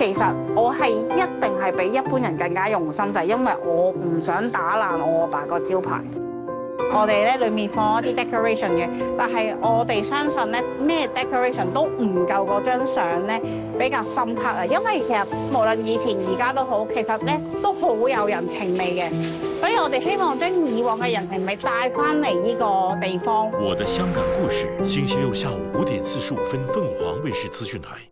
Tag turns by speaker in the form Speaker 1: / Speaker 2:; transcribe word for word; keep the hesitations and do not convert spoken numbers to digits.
Speaker 1: 其實我係一定係比一般人更加用心，就係因為我唔想打爛我阿爸個招牌。我哋咧裡面放一啲 decoration 嘅，但係我哋相信咧咩 decoration 都唔夠嗰張相咧比較深刻啊！因為其實無論以前而家都好，其實咧都好有人情味嘅，所以我哋希望將以往嘅人情味帶翻嚟呢個地方。
Speaker 2: 我的香港故事，星期六下午五點四十五分，鳳凰衛視資訊台。